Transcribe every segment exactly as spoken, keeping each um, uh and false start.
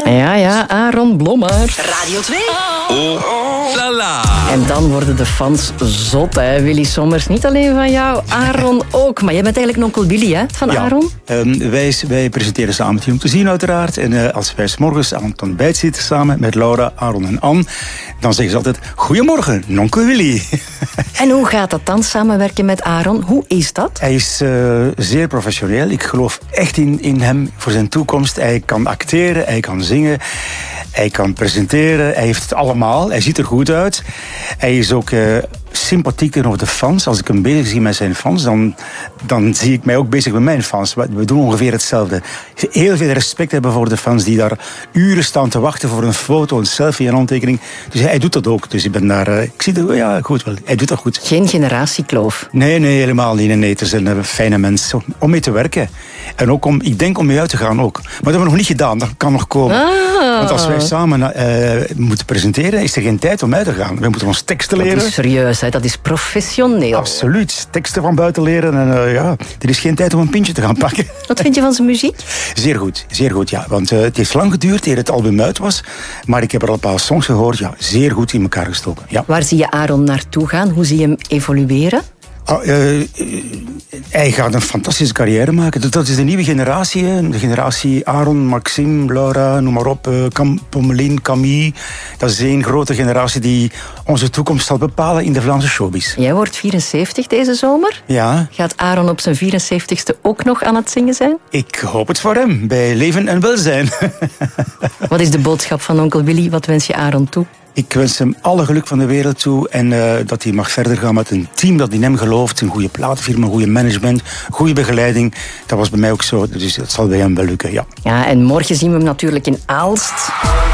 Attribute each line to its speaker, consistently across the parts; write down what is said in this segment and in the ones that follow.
Speaker 1: Ja, ja, Aaron Blommaert.
Speaker 2: Radio twee.
Speaker 3: Oh, oh, la la.
Speaker 1: En dan worden de fans zot, hè, Willy Sommers. Niet alleen van jou, Aaron ook. Maar jij bent eigenlijk een onkel Willy, hè, van
Speaker 4: ja,
Speaker 1: Aaron?
Speaker 4: Um, wij, wij presenteren samen Team om te zien, uiteraard. En uh, als wij 's morgens aan het ontbijt zitten samen met Laura, Aaron en Anne, dan zeggen ze altijd, goedemorgen, onkel Willy.
Speaker 1: En hoe gaat dat dan, samenwerken met Aaron? Hoe is dat?
Speaker 4: Hij is uh, zeer professioneel. Ik geloof echt in, in hem voor zijn toekomst. Hij kan acteren, hij kan zingen, hij kan presenteren. Hij heeft het allemaal. Hij ziet er goed uit. Hij is ook uh, sympathiek tegenover de fans. Als ik hem bezig zie met zijn fans, dan, dan zie ik mij ook bezig met mijn fans. We doen ongeveer hetzelfde. Heel veel respect hebben voor de fans die daar uren staan te wachten voor een foto, een selfie, een handtekening. Dus hij doet dat ook. Dus ik ben daar... Uh, ik zie het, ja, goed wel. Hij doet dat goed.
Speaker 1: Geen generatiekloof?
Speaker 4: Nee, nee, helemaal niet. Nee, het zijn fijne mensen om mee te werken. En ook om, ik denk om mee uit te gaan ook. Maar dat hebben we nog niet gedaan. Dat kan nog komen.
Speaker 1: Ah.
Speaker 4: Want als wij samen uh, moeten presenteren, is er geen tijd om uit te gaan. We moeten ons teksten leren.
Speaker 1: Dat is serieus, hè? Dat is professioneel.
Speaker 4: Absoluut. Teksten van buiten leren. En uh, ja, er is geen tijd om een pintje te gaan pakken.
Speaker 1: Wat vind je van zijn muziek?
Speaker 4: Zeer goed, zeer goed, ja. Want uh, het heeft lang geduurd eer het album uit was. Maar ik heb er al een paar songs gehoord. Ja, zeer goed in elkaar gestoken. Ja.
Speaker 1: Waar zie je Aaron naartoe gaan? Hoe zie je hem evolueren?
Speaker 4: Oh, uh, uh, hij gaat een fantastische carrière maken. Dat is de nieuwe generatie. Hè. De generatie Aaron, Maxime, Laura, noem maar op. Uh, Cam, Pommelien, Camille. Dat is één grote generatie die onze toekomst zal bepalen in de Vlaamse showbiz.
Speaker 1: Jij wordt vierenzeventig deze zomer.
Speaker 4: Ja.
Speaker 1: Gaat Aaron op zijn vierenzeventigste ook nog aan het zingen zijn?
Speaker 4: Ik hoop het voor hem. Bij leven en welzijn.
Speaker 1: Wat is de boodschap van onkel Willy? Wat wens je Aaron toe?
Speaker 4: Ik wens hem alle geluk van de wereld toe en uh, dat hij mag verder gaan met een team dat in hem gelooft. Een goede platenfirma, een goede management, goede begeleiding. Dat was bij mij ook zo, dus dat zal bij hem wel lukken, ja.
Speaker 1: Ja, en morgen zien we hem natuurlijk in Aalst.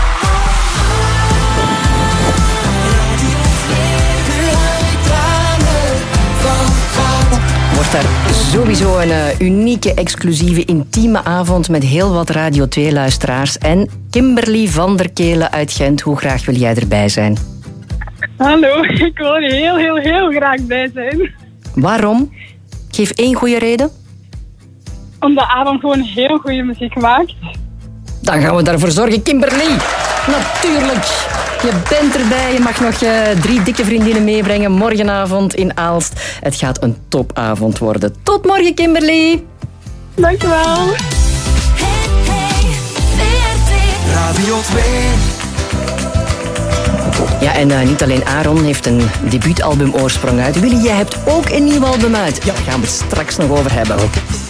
Speaker 1: Wordt daar sowieso een uh, unieke, exclusieve, intieme avond met heel wat Radio twee-luisteraars. En Kimberly van der Kelen uit Gent, hoe graag wil jij erbij zijn?
Speaker 5: Hallo, ik wil er heel, heel, heel graag bij zijn.
Speaker 1: Waarom? Geef één goede reden.
Speaker 5: Omdat Aaron gewoon heel goede muziek maakt.
Speaker 1: Dan gaan we daarvoor zorgen, Kimberly. Natuurlijk. Je bent erbij. Je mag nog uh, drie dikke vriendinnen meebrengen morgenavond in Aalst. Het gaat een topavond worden. Tot morgen, Kimberly.
Speaker 5: Dankjewel.
Speaker 2: Hey, hey, V R twee.
Speaker 3: Radio twee.
Speaker 1: Ja, en uh, niet alleen Aaron heeft een debuutalbum Oorsprong uit. Willy, jij hebt ook een nieuw album uit. Ja, daar gaan we het straks nog over hebben.